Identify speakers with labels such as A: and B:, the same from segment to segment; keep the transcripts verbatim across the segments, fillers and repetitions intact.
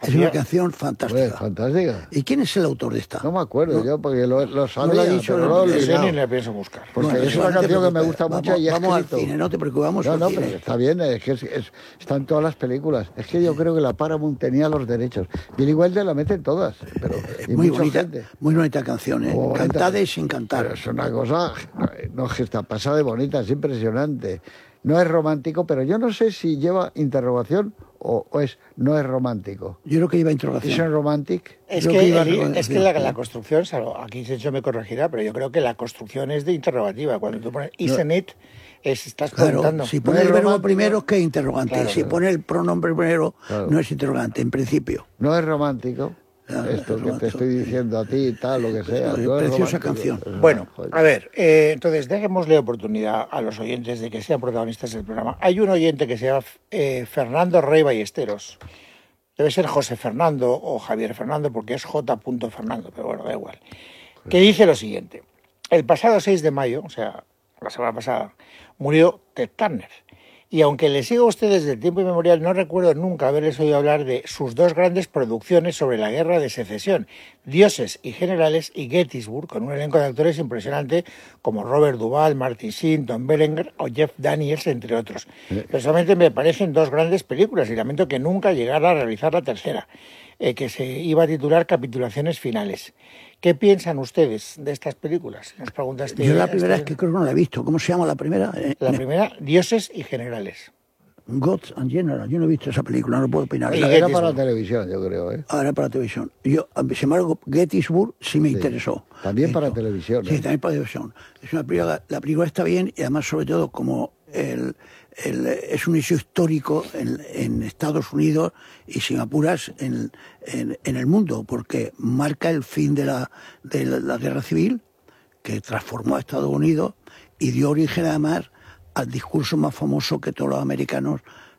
A: Es una canción fantástica.
B: Pues, fantástica.
A: ¿Y quién es el autor de esta?
B: No me acuerdo
A: no,
B: yo, porque lo, lo sabía,
A: no lo ha dicho,
B: pero
A: no,
B: lo he
A: no,
B: olvidado.
C: Ni le pienso buscar.
B: Porque
A: Bueno,
B: es una
A: no
B: canción que me
A: preocupes.
B: gusta mucho
A: vamos,
B: y he
A: vamos al
B: escrito.
A: cine, no te preocupes, vamos
B: No,
A: al
B: no,
A: cine.
B: pero está bien, es que es, es, está en todas las películas. Es que yo creo que la Paramount tenía los derechos. Billy Wilder la mete en todas, pero
A: Es
B: y
A: muy
B: mucha
A: bonita,
B: gente.
A: muy bonita canción, ¿eh?
B: Como bonita.
A: Cantada y sin cantar.
B: Pero es una cosa, no es que está pasada de bonita, es impresionante. No es romántico, pero yo no sé si lleva interrogación o, o es no es romántico.
A: Yo creo que lleva
B: ¿Es
A: interrogación.
B: un romantic?
C: Es
A: Creo
C: que,
A: que iba a
C: el-
A: reconocer.
C: es que la, la construcción, salvo- aquí Sergio me corregirá, pero yo creo que la construcción es de interrogativa. Cuando tú pones isn't it, es, estás
A: Claro,
C: preguntando.
A: si
B: No
A: pone
B: es
A: el verbo
B: romántico.
A: primero es que es interrogante.
C: Claro,
A: si
C: claro.
A: pone el pronombre primero,
B: Claro.
A: no es interrogante, en principio.
B: No es romántico.
A: Ah,
B: Esto
A: es
B: que te
A: romántico.
B: estoy diciendo a ti, tal, lo que sea.
A: Es
B: no es
A: preciosa
B: romántico.
A: canción.
C: Bueno,
B: Joder.
C: a ver, eh, entonces démosle oportunidad a los oyentes de que sean protagonistas del programa. Hay un oyente que se llama eh, Fernando Rey Ballesteros. Debe ser José Fernando o Javier Fernando porque es J. Fernando, pero bueno, da igual. Que dice lo siguiente. El pasado seis de mayo, o sea, la semana pasada, murió Ted Turner. Y aunque le sigo a ustedes desde tiempo inmemorial, no recuerdo nunca haberles oído hablar de sus dos grandes producciones sobre la guerra de secesión, Dioses y Generales y Gettysburg, con un elenco de actores impresionante como Robert Duvall, Martin Sheen, Tom Berenger o Jeff Daniels, entre otros. Personalmente me parecen dos grandes películas y lamento que nunca llegara a realizar la tercera, eh, que se iba a titular Capitulaciones Finales. ¿Qué piensan ustedes de estas películas? Nos pregunta este-
A: Yo la primera
C: este-
A: es que creo que no la he visto. ¿Cómo se llama la primera? Eh,
C: La primera, Dioses y Generales.
A: Gods and Generals. Yo no he visto esa película, no puedo opinar.
C: Y
B: Era, era
C: Gettysburg.
B: para televisión, yo creo, ¿eh?
A: Ahora para televisión. Yo, sin embargo, Gettysburg sí me interesó.
B: También
A: De
B: para
A: hecho.
B: televisión,
A: Sí,
B: ¿eh?
A: también para televisión. Es una película, la película está bien y además, sobre todo, como el, el- es un hecho histórico en, en Estados Unidos y, sin apuras, en, en, en el mundo, porque marca el fin de la, de la, la guerra civil que transformó a Estados Unidos y dio origen, además, al discurso más famoso que todos los americanos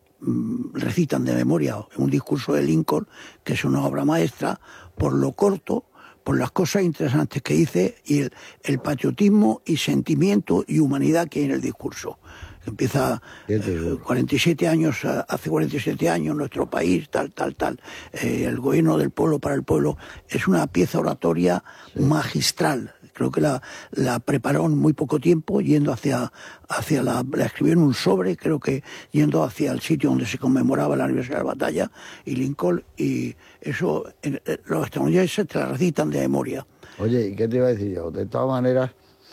A: mm, recitan de memoria, un discurso de Lincoln, que es una obra maestra, por lo corto, por las cosas interesantes que dice y el, el patriotismo y sentimiento y humanidad que hay en el discurso. Empieza eh, cuarenta y siete años, eh, hace cuarenta y siete años nuestro país, tal, tal, tal, eh, el gobierno del pueblo para el pueblo. Es una pieza oratoria magistral. Creo que la, la preparó en muy poco tiempo, yendo hacia, hacia la, la escribió en un sobre, creo que yendo hacia el sitio donde se conmemoraba el aniversario de la batalla, y Lincoln, y eso, en, en, los estadounidenses te la recitan de memoria.
B: Oye, ¿y qué te iba a decir yo? De todas maneras,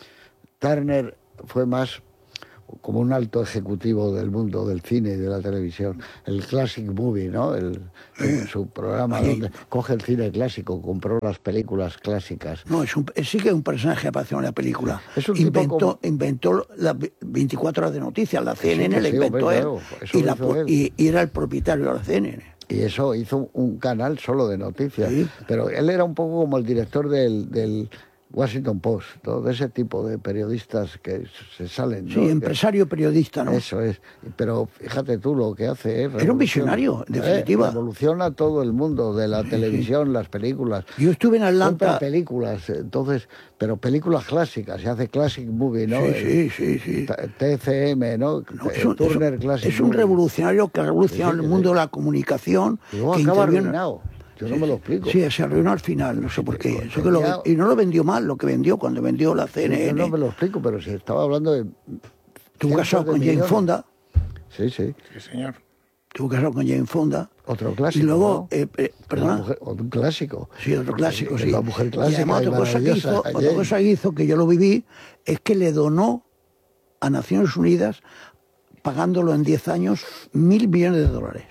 B: Turner fue más como un alto ejecutivo del mundo del cine y de la televisión. El Classic Movie, ¿no? El, el- su programa
A: Ahí.
B: donde coge el cine clásico, compró las películas clásicas.
A: No, es un, es- sí que es un personaje que apareció en la película.
B: Es un tipo
A: inventó,
B: como-
A: inventó las veinticuatro horas de noticias, la C N N
B: que
A: la
B: sí,
A: inventó
B: hombre,
A: él,
B: claro, eso
A: y,
B: lo
A: la
B: hizo
A: po-
B: él.
A: y, y era el propietario de la C N N.
B: Y eso hizo un canal solo de noticias.
A: Sí.
B: Pero él era un poco como el director del, del Washington Post, ¿no? De ese tipo de periodistas que se salen, ¿no?
A: Sí,
B: Que-
A: empresario periodista, ¿no?
B: Eso es. Pero fíjate tú lo que hace. ¿eh?
A: Era un
B: Revoluciona-
A: visionario, en definitiva.
B: Eh, revoluciona todo el mundo de la televisión, las películas.
A: Yo estuve en
B: Compra
A: Atlanta.
B: películas, entonces, pero películas clásicas, se hace Classic Movie, ¿no?
A: Sí,
B: El-
A: sí, sí, sí.
B: T C M, ¿no?
A: No,
B: El
A: es un,
B: Turner
A: es un-
B: Classic
A: es un
B: Movie.
A: revolucionario que ha revolucionado
B: Sí, sí,
A: el
B: sí.
A: mundo de la comunicación.
B: Y luego
A: que
B: acaba
A: interviene-
B: arruinado. Yo no me lo explico.
A: Sí, se arruinó al final, no sé por qué.
B: pues
A: Eso que lo-
B: tenía-
A: y no lo vendió mal, lo que vendió cuando vendió la
B: Yo no me
A: C N N.
B: lo explico, pero si estaba hablando de.
A: Estuvo
B: cientos
A: casado
B: de
A: con Jane
B: millones.
A: Fonda.
B: Sí, sí.
C: Sí, señor.
A: Estuvo casado con Jane Fonda.
B: Otro clásico.
A: Y luego,
B: ¿no?
A: eh, eh,
B: Una
A: perdona.
B: mujer- un clásico.
A: Sí, otro clásico,
B: Es
A: sí.
B: la mujer
A: Y
B: clásica.
A: además
B: y
A: otra cosa, que
B: maravillosa,
A: hizo, otra
B: Jane.
A: cosa que hizo, que yo lo viví, es que le donó a Naciones Unidas, pagándolo en diez años, mil millones de dólares.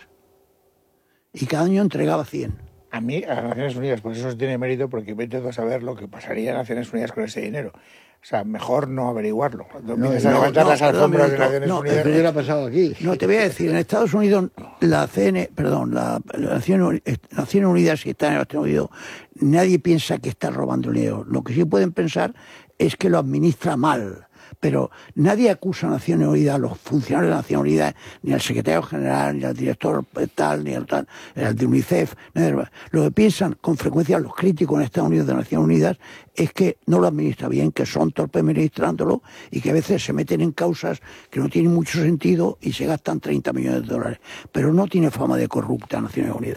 A: Y cada año entregaba cien.
C: A mí, a Naciones Unidas, pues eso tiene mérito porque me intento saber lo que pasaría en Naciones Unidas con ese dinero. O sea, mejor no averiguarlo. Cuando
B: No,
C: empiezas a
B: no,
C: levantar
A: no,
C: las
A: perdón,
C: alfombras de
A: no,
C: Naciones
A: no,
C: Unidas...
B: ¿Qué hubiera pasado aquí?
A: No, te voy a decir, en Estados Unidos, la C N, perdón, la, la Naciones, Uni- Naciones Unidas, si está en Estados Unidos, nadie piensa que está robando dinero. Lo que sí pueden pensar es que lo administra mal. Pero nadie acusa a Naciones Unidas, a los funcionarios de Naciones Unidas, ni al secretario general, ni al director tal, ni al tal, al de UNICEF. Nadie. Lo que piensan con frecuencia los críticos en Estados Unidos de Naciones Unidas es que no lo administra bien, que son torpes administrándolo y que a veces se meten en causas que no tienen mucho sentido y se gastan treinta millones de dólares. Pero no tiene fama de corrupta Naciones Unidas.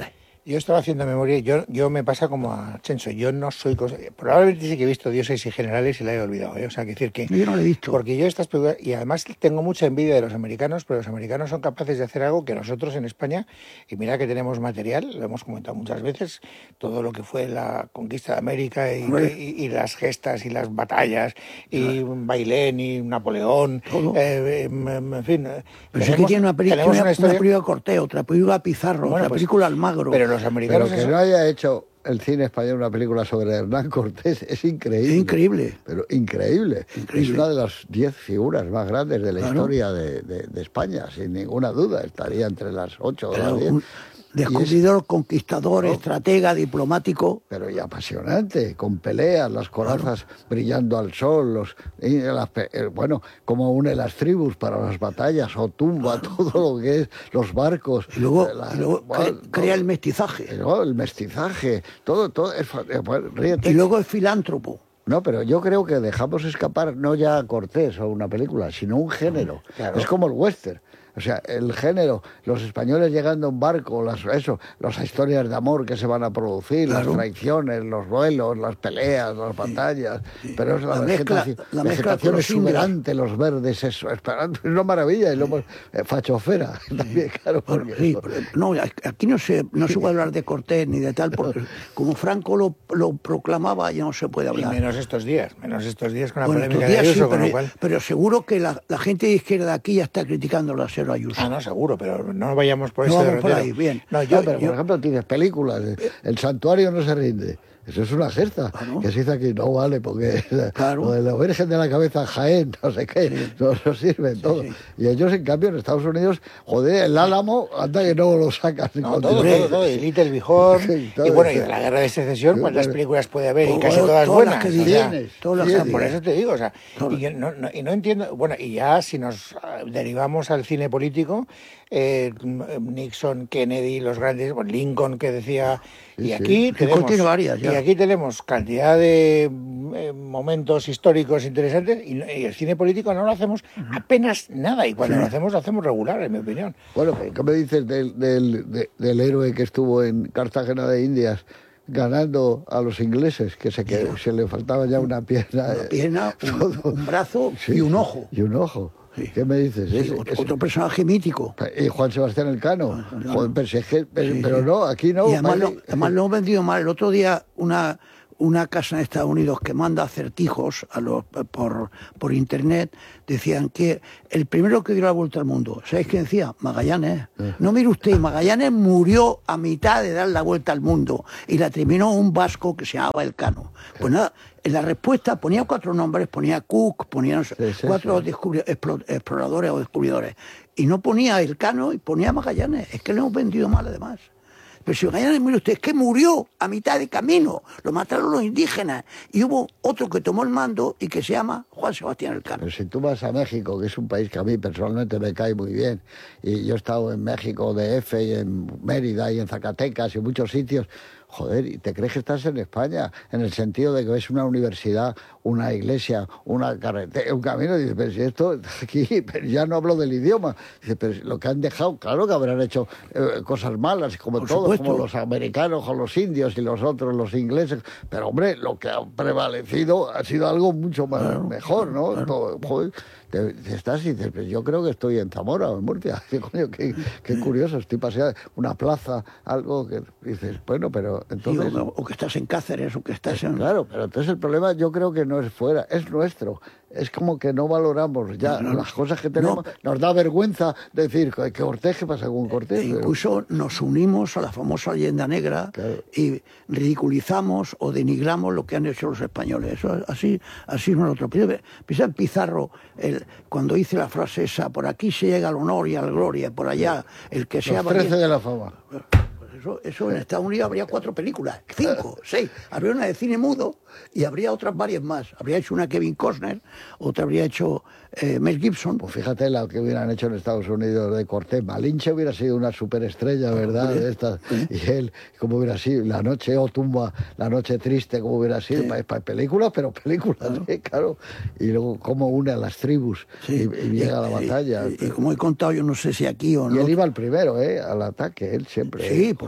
C: Yo estaba haciendo memoria y yo, yo me pasa como a Chencho. Yo no soy... Cosa, probablemente sí que he visto Dioses y Generales y la he olvidado. ¿eh? O sea, que decir que...
A: Yo no lo he visto.
C: Porque yo estas películas... Y además tengo mucha envidia de los americanos, pero los americanos son capaces de hacer algo que nosotros en España, y mira que tenemos material, lo hemos comentado muchas veces, todo lo que fue la conquista de América y, y, y las gestas y las batallas, y no. Bailén y Napoleón, eh, en fin...
A: Pero es que tiene una película, una, una, historia... una película Cortés, otra película Pizarro, bueno, otra pues, película Almagro.
C: Pero los americanos...
B: Pero que no haya hecho el cine español una película sobre Hernán Cortés es increíble.
A: Es increíble.
B: Pero increíble. increíble. Es una de las diez figuras más grandes de la claro. historia de, de, de España, sin ninguna duda. Estaría entre las ocho o las diez.
A: Descubridor, es, conquistador, no, estratega, diplomático.
B: Pero y apasionante, con peleas, las corazas claro. brillando al sol, los y las, bueno, como une las tribus para las batallas, o tumba claro. todo lo que es, los barcos.
A: Y luego, la, y luego bueno, cre, crea todo, el mestizaje.
B: ¿no? El mestizaje, todo, todo. Es, ríete.
A: Y luego es filántropo.
B: No, pero yo creo que dejamos escapar no ya a Cortés o una película, sino un género. Claro. Es como el western. O sea, el género, los españoles llegando en barco, las, eso, las historias de amor que se van a producir, claro. las traiciones, los duelos, las peleas, las batallas, sí, sí. pero es la, la vegetación, mezcla, la vegetación exuberante, los verdes, eso, esperando, es una maravilla, y luego eh, fachofera también, claro.
A: Porque sí, pero, no, aquí no se, no se puede hablar de Cortés ni de tal, porque como Franco lo, lo proclamaba, ya no se puede hablar.
C: Y menos estos días, menos estos días con la
A: bueno,
C: polémica
A: días,
C: de Ayuso,
A: sí,
C: con
A: pero,
C: lo cual...
A: pero seguro que la, la gente de izquierda de aquí ya está criticando la Ayuso.
C: Ah, no, seguro, pero no vayamos por
A: no
C: ese
A: vamos por ahí, bien.
B: No, yo, no, pero yo, por ejemplo tienes películas, El Santuario no se rinde. Eso es una gesta, ¿ah, no? Que se dice aquí, no vale, porque claro. lo de la Virgen de la Cabeza Jaén, no sé qué, sí. no, no sirve sí, todo. Sí. Y ellos, en cambio, en Estados Unidos, joder, el Álamo, anda que no lo sacan.
C: No, todo, todo, todo, y Little Bihor, sí, y bueno, y de la Guerra de Secesión, ¿cuántas películas puede haber? Y casi todas, todas buenas.
A: Las que tienes,
C: todas las que por eso te digo, o sea, y, yo no, no, y no entiendo, bueno, y ya si nos derivamos al cine político, eh, Nixon, Kennedy, los grandes, bueno, Lincoln, que decía... Y sí, aquí, sí. tenemos, tiene varias, y aquí tenemos cantidad de eh, momentos históricos interesantes y, y el cine político no lo hacemos apenas nada, y cuando sí. lo hacemos, lo hacemos regular, en mi opinión.
B: Bueno, ¿qué me dices del, del, de, del héroe que estuvo en Cartagena de Indias ganando a los ingleses, que se, que se le faltaba ya una pierna?
A: Una pierna, un, un brazo sí, y un ojo.
B: Y un ojo. Sí. ¿Qué me dices?
A: Sí,
B: ese,
A: otro,
B: ese...
A: otro personaje mítico.
B: Y Juan Sebastián Elcano. Ah, no. Joder, pero, si es que, pero, sí, pero sí. no, aquí no.
A: Y además, lo, además lo hemos vendido mal. El otro día una, una casa en Estados Unidos que manda acertijos a los, por, por internet, decían que el primero que dio la vuelta al mundo, ¿sabéis quién decía? Magallanes. Uh-huh. No mire usted, Magallanes murió a mitad de dar la vuelta al mundo y la terminó un vasco que se llamaba Elcano. Pues nada, en la respuesta ponía cuatro nombres, ponía Cook, ponía sí, sí, cuatro sí. Descubri- exploradores o descubridores, y no ponía Elcano y ponía Magallanes. Es que le hemos vendido mal además. Pero si Magallanes, mire usted, es que murió a mitad de camino, lo mataron los indígenas, y hubo otro que tomó el mando y que se llama Juan Sebastián Elcano.
B: Pero si tú vas a México, que es un país que a mí personalmente me cae muy bien, y yo he estado en México D F, y en Mérida, y en Zacatecas, y en muchos sitios, joder, ¿y te crees que estás en España? En el sentido de que ves una universidad, una iglesia, una carretera, un camino, y dices, pero si esto aquí, pero ya no hablo del idioma. Dice, pero lo que han dejado, claro que habrán hecho eh, cosas malas, como Por todos, supuesto. Como los americanos, con los indios y los otros, los ingleses. Pero hombre, lo que ha prevalecido ha sido algo mucho más claro, mejor, ¿no? Claro. Todo, joder, te, te estás y dices, pues yo creo que estoy en Zamora o en Murcia. Coño, qué, qué curioso, estoy paseando una plaza, algo que dices, bueno, pero entonces...
A: Sí, o, o que estás en Cáceres, o que estás en...
B: Claro, pero entonces el problema yo creo que no es fuera, es nuestro. Es como que no valoramos ya no, no, las cosas que tenemos. No. Nos da vergüenza decir que Cortés, ¿qué pasa con Cortés?
A: E incluso pero... nos unimos a la famosa leyenda negra, claro. Y ridiculizamos o denigramos lo que han hecho los españoles. Eso, así, así es nosotros. Piensa en Pizarro, el, cuando dice la frase esa, por aquí se llega al honor y a la gloria, por allá, el que sea...
B: Los trece de la fama.
A: Eso, eso en Estados Unidos habría cuatro películas, cinco, seis. Habría una de cine mudo y habría otras varias más. Habría hecho una Kevin Costner, otra habría hecho eh, Mel Gibson.
B: Pues fíjate la que hubieran hecho en Estados Unidos de Cortés. Malinche hubiera sido una superestrella, ¿verdad? De estas. Y él, como hubiera sido, La Noche o Tumba, La Noche Triste, como hubiera sido, sí. para, para películas, pero películas, claro. ¿eh? Claro. Y luego cómo une a las tribus sí. y, y llega a la batalla.
A: Y, y, y como he contado, yo no sé si aquí o no.
B: Y él iba al primero, ¿eh? Al ataque, él siempre.
A: Sí, por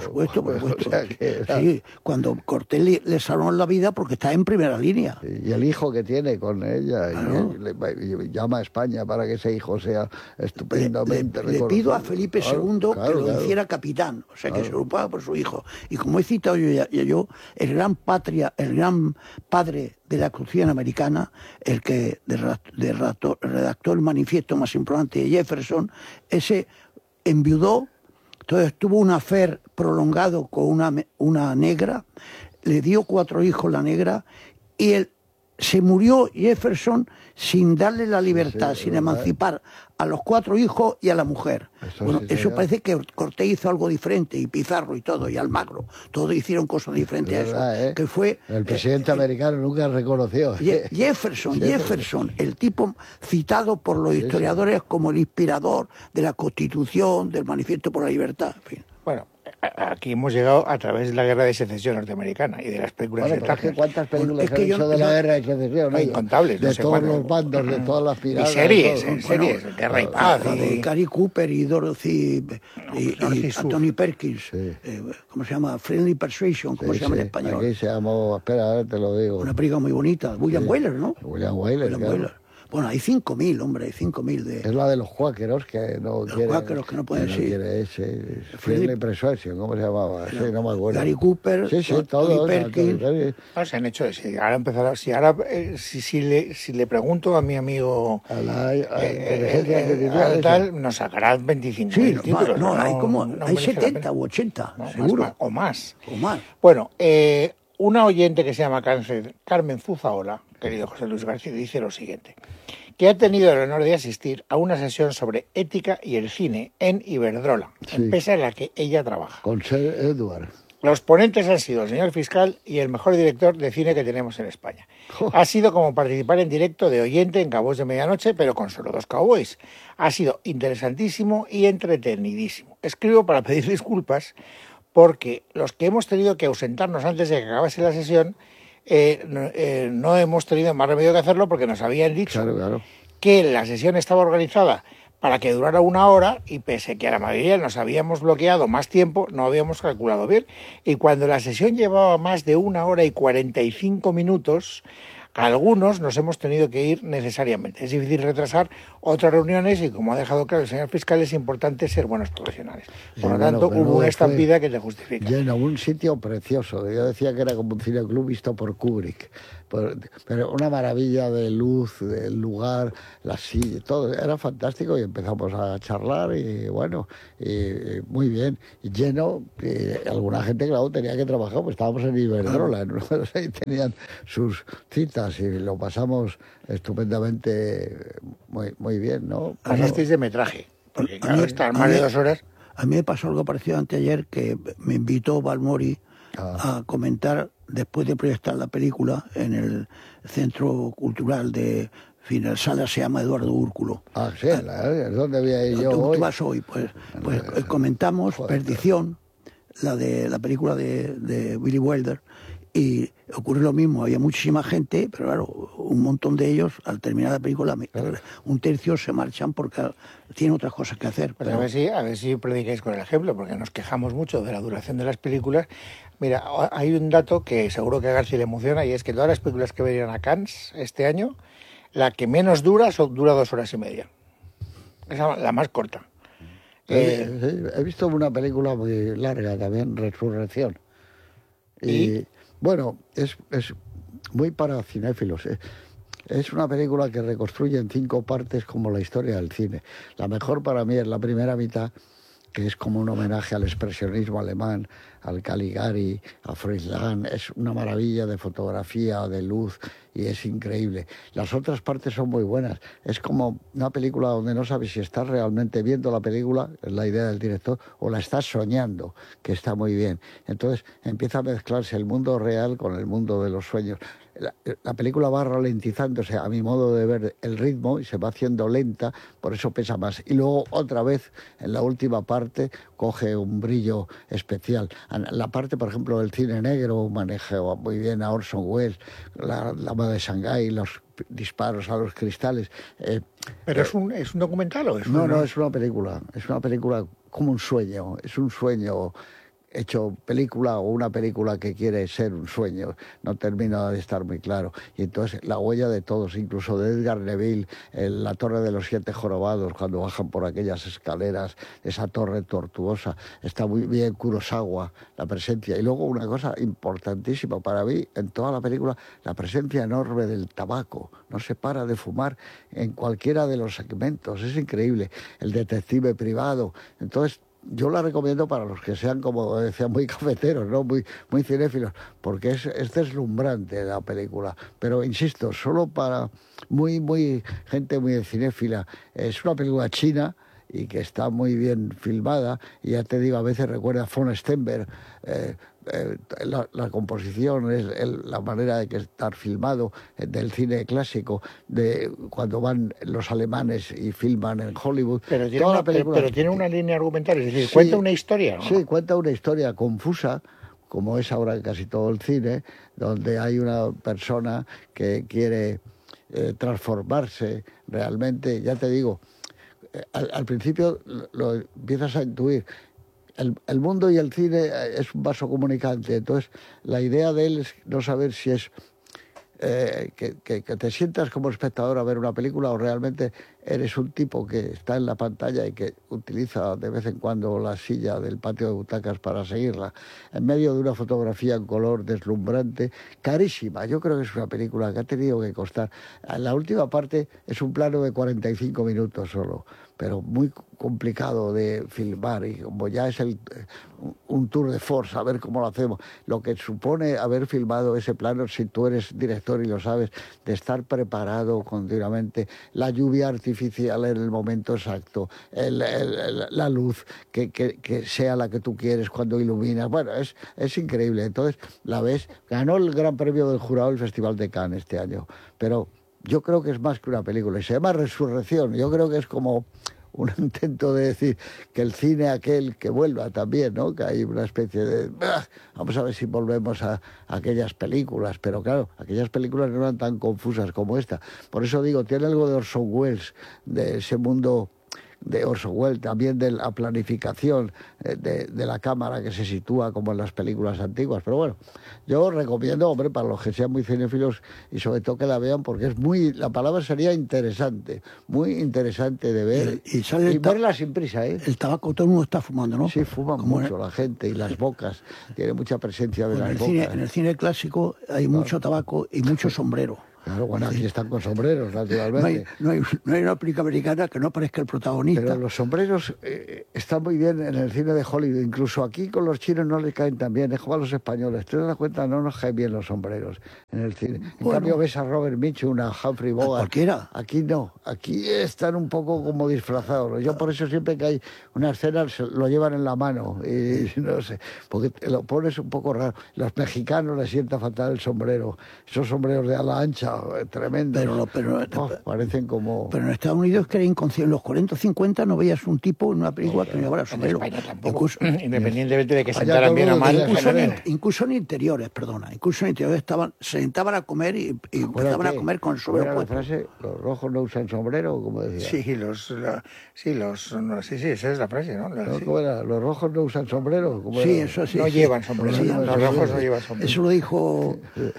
A: supuesto, por supuesto.
B: O sea que era-
A: Sí, cuando Cortés le, le salvó la vida porque está en primera línea.
B: Y el hijo que tiene con ella, y
A: Claro.
B: él le- y llama a España para que ese hijo sea
A: Le,
B: estupendamente
A: le- le pido a
B: reconocido.
A: Felipe
B: Claro,
A: segundo
B: claro,
A: que lo
B: claro.
A: hiciera capitán, o sea, que
B: Claro.
A: se preocupaba por su hijo. Y como he citado yo, ya- ya yo, el gran patria, el gran padre de la Constitución americana, el que de ra- de rato- redactó el manifiesto más importante de Jefferson, ese enviudó, entonces tuvo un affair prolongado con una, me- una negra, le dio cuatro hijos la negra, y él se murió Jefferson sin darle la libertad,
B: sí,
A: sin
B: ¿verdad?
A: emancipar a los cuatro hijos y a la mujer.
B: Eso
A: bueno,
B: sí,
A: eso
B: señor.
A: parece que Cortés hizo algo diferente, y Pizarro y todo, y Almagro, todos hicieron cosas diferentes
B: Es
A: a eso,
B: verdad, ¿eh?
A: que fue
B: El presidente
A: eh,
B: americano nunca reconoció.
A: Je- Jefferson, Jefferson, el tipo citado por los historiadores como el inspirador de la Constitución, del Manifiesto por la Libertad, en fin.
C: Bueno, a- aquí hemos llegado a través de la Guerra de Secesión norteamericana y de las películas
B: Bueno,
C: de
B: pero es que
C: Turner.
B: cuántas películas
A: Bueno, es
B: han
A: que yo-
B: hecho de la
A: yo-
B: guerra de secesión,
C: No,
B: ¿eh?
C: incontables, no
B: de
C: sé
B: todos
C: cuántas.
B: los bandos, de todas las
C: Y
B: piratas.
C: series,
B: de todo.
C: ¿eh? series, Guerra y
B: claro,
C: Paz.
A: La de
C: y-
A: Cary Cooper y Dorothy y, y
C: Dorothy Sue.
A: Anthony Perkins,
B: Sí.
A: eh, ¿cómo se llama? Friendly Persuasion, ¿cómo
B: Sí,
A: se llama en
B: sí.
A: español?
B: Aquí se llamó, espera, a ver, te lo digo.
A: Una película muy bonita, William
B: Sí.
A: Wyler, ¿no?
B: William Wyler,
A: William
B: claro.
A: Wyler. Bueno, hay cinco mil, hombre, hay cinco mil de...
B: Es la de los cuáqueros que no quieren.
A: cuáqueros que no pueden, sí.
B: quiere ese.
A: Philip-
B: Friendly Persuasion, ¿cómo se llamaba? Sí, no me acuerdo.
A: Gary Cooper,
B: Sí, sí,
A: Tony
B: todo.
A: Perkins.
C: Ah, se han hecho, sí, ahora empezará, si ahora, eh, si, si, le, si le pregunto a mi amigo
B: A la, a la
C: eh,
B: inteligencia
C: eh,
B: artificial,
C: al
B: esa.
C: tal, nos sacará veinticinco
A: Sí,
C: mil
A: no,
C: títulos.
A: no, hay como,
C: no
A: hay
C: merece la
A: setenta
C: pena.
A: u ochenta,
C: No, más,
A: seguro,
C: más, o más.
A: o más.
C: Bueno, eh, una oyente que se llama Cáncer- Carmen Zuzaola, querido José Luis García, dice lo siguiente, que ha tenido el honor de asistir a una sesión sobre ética y el cine en Iberdrola,
B: Sí.
C: empresa en la que ella trabaja.
B: Con Sir Edward.
C: Los ponentes han sido el señor fiscal y el mejor director de cine que tenemos en España.
B: Jo.
C: Ha sido como participar en directo de oyente en Cowboys de Medianoche, pero con solo dos cowboys. Ha sido interesantísimo y entretenidísimo. Escribo para pedir disculpas porque los que hemos tenido que ausentarnos antes de que acabase la sesión, eh, no, eh, no hemos tenido más remedio que hacerlo porque nos habían dicho
B: Claro, claro.
C: que la sesión estaba organizada para que durara una hora y pese que a la mayoría nos habíamos bloqueado más tiempo, no habíamos calculado bien. Y cuando la sesión llevaba más de una hora y cuarenta y cinco minutos, algunos nos hemos tenido que ir necesariamente. Es difícil retrasar otras reuniones y, como ha dejado claro el señor fiscal, es importante ser buenos profesionales. Por
B: Sí,
C: lo
B: bueno,
C: tanto,
B: pero
C: hubo una
B: fue
C: estampida que te justifica.
B: Lleno, un sitio precioso. Yo decía que era como un cineclub visto por Kubrick. Por- pero una maravilla de luz, del lugar, la silla, todo. Era fantástico y empezamos a charlar y bueno, y, y muy bien. Y lleno, y alguna gente, claro, tenía que trabajar, pues estábamos en Iberdrola, ¿no? Y tenían sus citas y lo pasamos estupendamente, muy, muy bien, ¿no?
C: Pasasteis de metraje, porque
A: A
C: claro,
A: mí-
C: estar
A: a
C: más de
A: mí-
C: dos horas...
A: A mí me pasó algo parecido anteayer, que me invitó Balmori
B: Ah.
A: a comentar, después de proyectar la película en el Centro Cultural de... En fin, la sala se llama Eduardo Úrculo.
B: Ah, sí, la- ¿dónde voy a ir yo
A: tú, tú
B: hoy?
A: vas hoy, pues, pues eh, comentamos
B: Joder.
A: Perdición, la de la película de, de Billy Wilder, y ocurre lo mismo, había muchísima gente, pero claro, un montón de ellos, al terminar la película, un tercio se marchan porque tienen otras cosas que hacer.
C: Pues
A: pero-
C: a ver si, a ver si predicáis con el ejemplo, porque nos quejamos mucho de la duración de las películas. Mira, hay un dato que seguro que a García le emociona, y es que todas las películas que venían a Cannes este año, la que menos dura son, dura dos horas y media. Esa la más corta.
B: Eh,
C: Eh,
B: sí, he visto una película muy larga también, Resurrección. Y,
C: ¿Y?
B: bueno, es, es muy para cinéfilos. eh. Es una película que reconstruye en cinco partes como la historia del cine. La mejor para mí es la primera mitad, que es como un homenaje al expresionismo alemán, al Caligari, a Froilán. Es una maravilla de fotografía, de luz, y es increíble. Las otras partes son muy buenas. Es como una película donde no sabes si estás realmente viendo la película, es la idea del director, o la estás soñando, que está muy bien. Entonces empieza a mezclarse el mundo real con el mundo de los sueños. La, la película va ralentizándose, a mi modo de ver, el ritmo, y se va haciendo lenta, por eso pesa más. Y luego otra vez, en la última parte, coge un brillo especial. La parte, por ejemplo, del cine negro maneja muy bien a Orson Welles, la Dama de Shanghái, los disparos a los cristales. Eh,
C: ¿Pero es un, es un documental o es
B: no,
C: un-
B: no, es una película. Es una película como un sueño. Es un sueño hecho película o una película que quiere ser un sueño, no termina de estar muy claro. Y entonces la huella de todos, incluso de Edgar Neville, en la Torre de los Siete Jorobados, cuando bajan por aquellas escaleras, esa torre tortuosa, está muy bien Kurosawa, la presencia. Y luego una cosa importantísima para mí en toda la película, la presencia enorme del tabaco. No se para de fumar en cualquiera de los segmentos, es increíble. El detective privado. Entonces, yo la recomiendo para los que sean, como decía, muy cafeteros, ¿no? Muy, muy cinéfilos, porque es, es deslumbrante la película. Pero, insisto, solo para muy, muy gente muy cinéfila. Es una película china y que está muy bien filmada, y ya te digo, a veces recuerda a von Stenberg, eh, eh, la, la composición, es el, la manera de que estar filmado eh, del cine clásico, de cuando van los alemanes y filman en Hollywood.
C: Pero tiene, una, película, pero, pero tiene una línea argumental, es decir, sí, cuenta una historia, ¿no?
B: Sí, cuenta una historia confusa, como es ahora casi todo el cine, donde hay una persona que quiere eh, transformarse realmente, ya te digo, Al, al principio lo, lo empiezas a intuir. El, el mundo y el cine es un vaso comunicante, entonces la idea de él es no saber si es eh, que, que, que te sientas como espectador a ver una película o realmente eres un tipo que está en la pantalla y que utiliza de vez en cuando la silla del patio de butacas para seguirla, en medio de una fotografía en color deslumbrante, carísima. Yo creo que es una película que ha tenido que costar. La última parte es un plano de cuarenta y cinco minutos solo, pero muy complicado de filmar, y como ya es el, un tour de force, a ver cómo lo hacemos, lo que supone haber filmado ese plano, si tú eres director y lo sabes, de estar preparado continuamente, la lluvia artificial en el momento exacto, el, el, el, la luz que, que, que sea la que tú quieres cuando iluminas, bueno, es, es increíble. Entonces la ves, ganó el Gran Premio del Jurado del Festival de Cannes este año, pero yo creo que es más que una película, y se llama Resurrección. Yo creo que es como un intento de decir que el cine aquel que vuelva también, ¿no? Que hay una especie de... ¡ah! Vamos a ver si volvemos a, a aquellas películas, pero claro, aquellas películas no eran tan confusas como esta. Por eso digo, tiene algo de Orson Welles, de ese mundo de Orson Welles, también de la planificación de, de la cámara que se sitúa como en las películas antiguas. Pero bueno, yo recomiendo, hombre, para los que sean muy cinéfilos y sobre todo que la vean, porque es muy, la palabra sería interesante, muy interesante de ver
A: y, y, sale
B: y verla sin prisa, ¿eh?
A: El tabaco todo el mundo está fumando, ¿no?
B: Sí, fuman como mucho en... la gente, y las bocas, tiene mucha presencia de
A: bueno,
B: las
A: en el
B: bocas.
A: Cine, en el cine clásico hay claro. mucho tabaco y mucho sombrero.
B: Claro, bueno, aquí están con sombreros, naturalmente.
A: No hay, no hay, no hay una película americana que no parezca el protagonista.
B: Pero los sombreros eh, están muy bien en el cine de Hollywood. Incluso aquí con los chinos no les caen tan bien, es como a los españoles. ¿Te das cuenta? No nos caen bien los sombreros en el cine. En bueno, cambio ves a Robert Mitchum, a Humphrey Bogart.
A: Cualquiera.
B: Aquí no, aquí están un poco como disfrazados. Yo por eso siempre que hay una escena lo llevan en la mano. Y no sé, porque te lo pones un poco raro. Los mexicanos les sienta fatal el sombrero. Esos sombreros de ala ancha, tremendo.
A: Pero, pero,
B: oh, parecen como...
A: Pero en Estados Unidos, que era inconsciente, en los cuarenta o cincuenta no veías un tipo en una película no, que no llevara sombrero.
C: En España tampoco. Incluso, independientemente de que sentaran bien o mal.
A: Incluso en, incluso en interiores, perdona. Incluso en interiores estaban, se sentaban a comer y, y empezaban a comer con el sombrero.
B: La frase, ¿los rojos no usan sombrero? Como decía.
C: Sí, los, la, sí, los, no, sí, sí, esa es la frase, ¿no? La,
B: ¿No?
C: sí.
B: ¿Cómo era? ¿Los rojos no usan sombrero? ¿Cómo
A: sí,
B: era?
A: eso sí.
C: No
A: sí.
C: llevan sombrero.
A: Sí,
C: no, los rojos no llevan sombrero.
A: Eso lo dijo...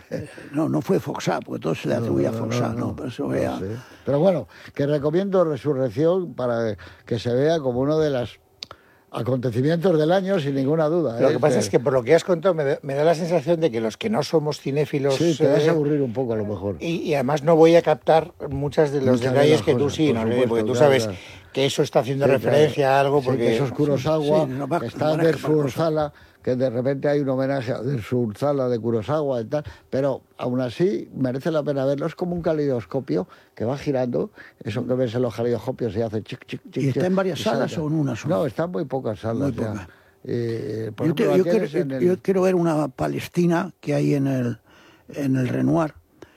A: No, no fue Foxá, porque todo se le atribuía
B: no, no,
A: a Foxá.
B: No, no,
A: no, pero, eso
B: no
A: era...
B: sé. Pero bueno, que recomiendo Resurrección para que se vea como uno de los acontecimientos del año, sin ninguna duda.
C: Lo
B: ¿eh?
C: que pasa es que por lo que has contado me da, me da la sensación de que los que no somos cinéfilos...
B: Sí, te vas
C: eh,
B: a aburrir un poco a lo mejor.
C: Y, y además no voy a captar muchas de los
B: Muchas
C: detalles
B: de
C: que
B: cosas,
C: tú sí,
B: por
C: ¿no?
B: supuesto,
C: Porque tú
B: claro,
C: sabes
B: claro.
C: que eso está haciendo
B: Sí,
C: referencia
B: claro.
C: a algo,
B: Sí,
C: porque...
B: que eso es Kurosawa,
A: sí, no va-
B: que
A: no
B: está
A: van a
B: Dersu
A: escapar cosas.
B: Urzala, que de repente hay un homenaje a Dersu Urzala de Kurosawa y tal, pero aún así merece la pena verlo. Es como un calidoscopio que va girando, eso que ves en los calidoscopios y hace chic, chic, chic.
A: ¿Y está
B: chic,
A: en varias
B: y
A: salas
B: salta.
A: o en una sola?
B: No, está en muy pocas salas
A: Muy
B: ya.
A: pocas.
B: Eh, por
A: Yo, te-
B: ejemplo,
A: yo
B: la
A: quiero,
B: tienes en
A: yo-
B: el-
A: yo quiero ver una Palestina que hay en el, en el Renoir,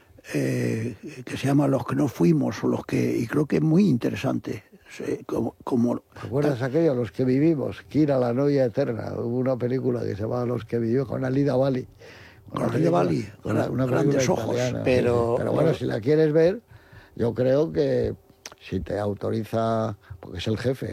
A: eh, que se llama Los que no fuimos, o los que, y creo que es muy interesante. Sí, como, como,
B: ¿Recuerdas aquello? Los que vivimos, Kira, la novia eterna. Hubo una película que se llamaba Los que vivimos con Alida Bali.
A: Con Alida Bali,
B: una, una
A: grandes
B: película
A: ojos.
B: italiana,
C: Pero-
B: sí, sí. Pero bueno, si la quieres ver, yo creo que si te autoriza, porque es el jefe,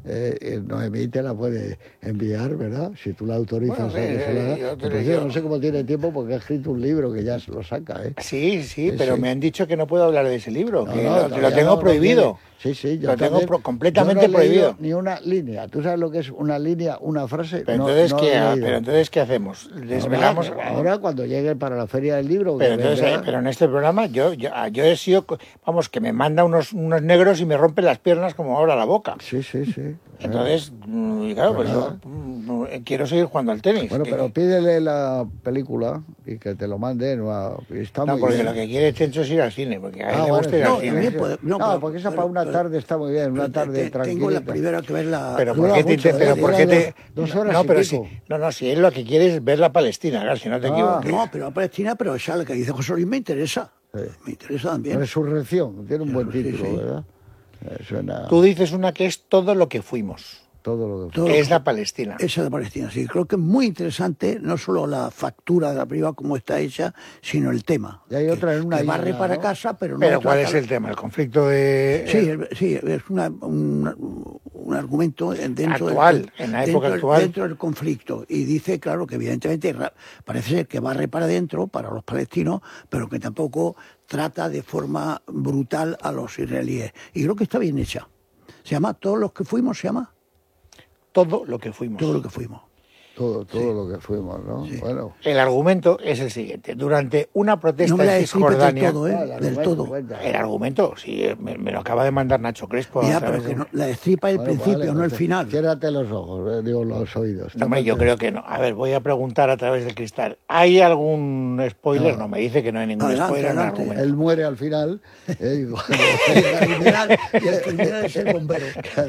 B: eh, eh, Noemí te la puede enviar, ¿verdad? Si tú la autorizas.
C: Bueno,
B: a que
C: eh,
B: se la haga.
C: yo te
B: Pues
C: lo
B: yo
C: digo.
B: no sé cómo tiene tiempo porque ha escrito un libro que ya se lo saca, ¿eh?
C: Sí, sí,
B: Sí,
C: pero
B: sí.
C: me han dicho que no puedo hablar de ese libro,
B: No,
C: que
B: no,
C: lo,
B: todavía
C: lo tengo
B: no, no
C: prohibido.
B: quiere. Sí, sí, yo
C: Lo tengo
B: también.
C: pro- completamente
B: Yo no he leído
C: prohibido.
B: ni una línea. ¿Tú sabes lo que es una línea, una frase?
C: Pero,
B: no,
C: entonces,
B: no
C: ¿qué,
B: he
C: ha-
B: leído.
C: pero entonces, ¿qué hacemos? Desvelamos...
B: Ahora, ahora cuando llegue para la feria del libro...
C: Pero
B: que
C: entonces,
B: vendrá-
C: eh, pero en este programa yo, yo, ah, yo he sido, co- vamos, que me manda unos, unos negros y me rompe las piernas como ahora la boca.
B: Sí, sí, sí.
C: Entonces, mm, y claro,
B: Pues
C: pues yo
B: nada.
C: mm, quiero seguir jugando al tenis.
B: Bueno,
C: que-
B: pero pídele la película y que te lo mande. No, está
C: no,
B: muy
C: porque
B: bien.
C: lo que quiere Chencho es ir al cine, porque a él
B: Ah,
C: le
B: bueno,
C: gusta ir
B: sí,
C: al
A: no,
C: cine.
A: también
B: sí.
A: puede-
B: No,
A: no, pero-
B: porque esa
A: pero-
B: para una
A: pero-
B: tarde está muy bien, una
A: Pero
B: tarde
A: te-
B: tranquila.
A: Tengo la primera que ver la...
C: Pero
B: Dura
C: ¿por qué te
B: mucho,
C: inter- pero
B: ¿eh?
C: por
B: Dura
C: qué
B: dos-
C: te
B: dos horas
C: no,
B: y
C: pero
B: pico.
C: si, no, no, si él lo que quiere es ver la Palestina, claro, si no te
B: Ah.
C: equivoques.
A: No, pero a Palestina, pero esa la que dice José Luis me interesa.
B: Sí.
A: Me interesa también.
B: Resurrección, tiene un buen
A: Sí,
B: título,
A: sí.
B: ¿verdad? Eh, Suena
C: Tú dices una que es todo lo que fuimos,
B: todo lo que
A: Todo
C: que
A: lo
C: es la Palestina.
A: Esa de Palestina, sí. Creo que es muy interesante, no solo la factura de la película, cómo está hecha, sino el tema.
B: Y hay
A: Que-
B: otra en una
A: que
B: isla,
A: barre para
B: ¿no?
A: casa, pero no
C: Pero ¿cuál
A: trata-
C: es el tema? El conflicto de...
A: Sí, es- sí, es una, un, un argumento dentro
C: Actual,
A: del,
C: en la
A: dentro
C: época
A: del-
C: actual.
A: dentro del conflicto. Y dice, claro, que evidentemente ra- parece ser que barre para adentro, para los palestinos, pero que tampoco trata de forma brutal a los israelíes. Y creo que está bien hecha. Se llama Todos los que fuimos, se llama
C: todo lo que fuimos.
A: Todo lo que fuimos.
B: todo, todo lo que fuimos, ¿no?
A: Sí.
B: Bueno,
C: El argumento es el siguiente. Durante una protesta
A: No me la
C: en
A: destripes del
C: Cisjordania...
A: todo, ¿eh?
B: ah, el
A: del
B: argumento,
A: todo.
B: cuenta.
C: El argumento, sí, me, me lo acaba de mandar Nacho Crespo. a
A: Ya,
C: través
A: pero que
C: de-
A: no- la destripa el
B: Bueno,
A: principio,
B: vale,
A: no el
B: pues,
A: final.
B: Ciérrate los ojos, eh, digo, los oídos.
C: No, hombre, yo creo que no. A ver, voy a preguntar a través del cristal. ¿Hay algún spoiler?
B: No.
C: No, me dice que no hay ningún
A: Adelante,
C: spoiler en el
A: adelante.
C: argumento.
B: Él muere al final. eh, y cuando-
A: El criminal- y el criminal es el bombero.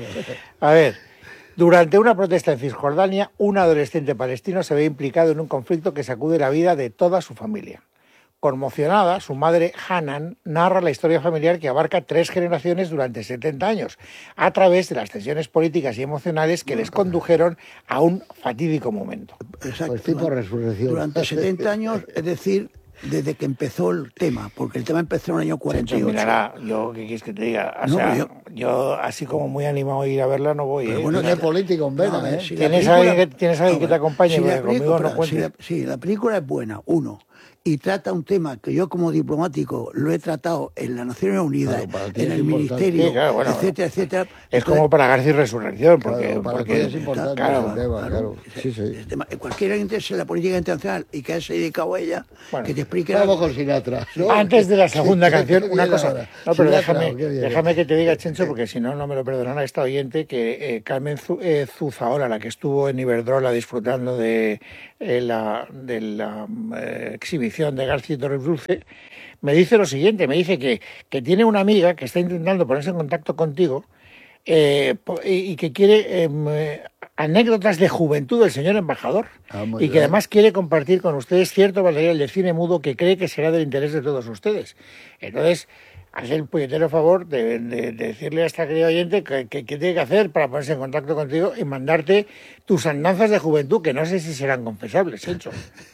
C: A ver, durante una protesta en Cisjordania, un adolescente palestino se ve implicado en un conflicto que sacude la vida de toda su familia. Conmocionada, su madre, Hanan, narra la historia familiar que abarca tres generaciones durante setenta años, a través de las tensiones políticas y emocionales que les condujeron a un fatídico momento.
A: Exacto.
B: Pues tipo
A: Durante-
B: resurrección.
A: Durante setenta años, es decir, desde que empezó el tema, porque el tema empezó en el año cuarenta y
C: Chencho,
A: ocho.
C: mirará, yo, ¿qué quieres que te diga? O
A: No,
C: sea,
A: pero
C: yo... así como muy animado a ir a verla, no voy.
A: Pero
C: ¿eh?
A: bueno,
B: Tiene político en
A: No, a
B: vena,
A: ver,
B: ¿eh?
A: si la
C: ¿Tienes
A: película-
C: alguien que- tienes alguien que te
A: a ver,
C: acompañe?
A: si la
C: Porque conmigo
A: película-
C: no
A: si
C: cuentes.
A: la- Sí, la película es buena, uno, y trata un tema que yo como diplomático lo he tratado en las Naciones Unidas,
B: Claro, para ti
A: en
B: es
A: el
B: importante.
A: Ministerio,
C: Sí, claro, bueno,
A: etcétera, etcétera.
C: Es como para García y Resurrección, porque...
B: Claro, para
C: porque
B: ti es importante
C: claro,
B: ese tema, claro. Sí, sí.
A: El tema- cualquiera que interese en la política internacional y que haya dedicado a ella,
C: Bueno,
A: que te explique...
B: Vamos con Sinatra. ¿no?
C: Antes de la segunda
B: ¿Qué-
C: canción,
B: qué
C: una
B: viene
C: cosa.
B: ahora?
C: No, pero
B: Sinatra,
C: déjame,
B: ¿o qué viene?
C: déjame que te diga, Chencho, porque si no, no me lo perdonará esta oyente, que eh, Carmen Zu- eh, Zuzaola, la que estuvo en Iberdrola disfrutando de eh, la, de la eh, exhibición de García y Torres Dulce, me dice lo siguiente, me dice que, que tiene una amiga que está intentando ponerse en contacto contigo eh, po- y, y que quiere em, eh, anécdotas de juventud del señor embajador
B: Ah, muy
C: y que
B: bien.
C: además quiere compartir con ustedes cierto material de cine mudo que cree que será del interés de todos ustedes. Entonces, haz el puñetero favor de, de- de decirle a esta querida oyente que, que- que tiene que hacer para ponerse en contacto contigo y mandarte tus andanzas de juventud, que no sé si serán confesables, Hencho.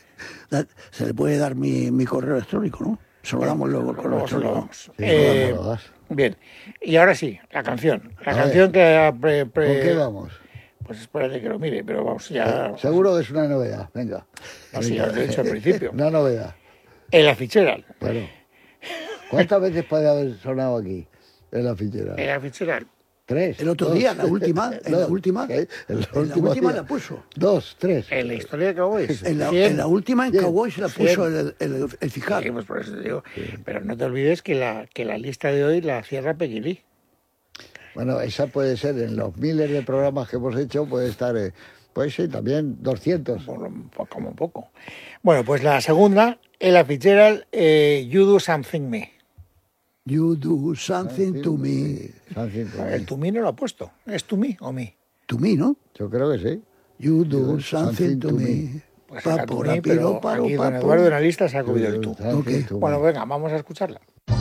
A: Se le puede dar mi, mi correo electrónico, ¿no? Se lo damos luego el correo
C: Luego se lo
A: electrónico.
C: damos.
B: Sí,
C: Eh,
B: no lo das.
C: bien, y ahora sí, la canción. La
B: A
C: canción que... ha pre- pre-
B: ¿Con qué vamos?
C: Pues espérate que lo mire, pero vamos, ya...
B: Seguro que es una novedad. Venga.
C: Así ya os he dicho al principio.
B: Una novedad.
C: En la fichera.
B: Bueno. ¿Cuántas veces puede haber sonado aquí en la fichera?
C: En la fichera.
B: Tres.
A: El otro
B: dos.
A: día, la última, en la
B: Dos.
A: última,
B: ¿Qué? En la
A: en la
B: última
A: última
B: día.
A: la puso.
B: Dos, tres.
C: En la historia de Cowboys.
A: En la,
C: Cien.
A: en la última en
B: Bien.
A: Cowboy se la
C: Cien.
A: puso el, el, el fiscal.
C: Sí, pues por eso te digo. Pero no te olvides que la, que la lista de hoy la cierra Pequilí.
B: Bueno, esa puede ser en los miles de programas que hemos hecho, puede estar, eh, pues sí, también doscientos.
C: Por, lo- por- como poco. Bueno, pues la segunda, Ella Fitzgerald, eh, You Do Something Me.
A: You do something to me.
B: Something to me.
C: El to me no lo ha puesto. ¿Es to me o me?
A: To me, ¿no?
B: Yo creo que sí.
A: You do
B: do
A: something to me.
C: Pues era to
A: Papo,
C: me,
A: rapiro,
C: pero
A: paro,
C: aquí don
A: papo.
C: Eduardo en la lista se ha cogido el tú.
B: Something
A: Ok.
B: to me.
C: Bueno, venga, vamos a escucharla.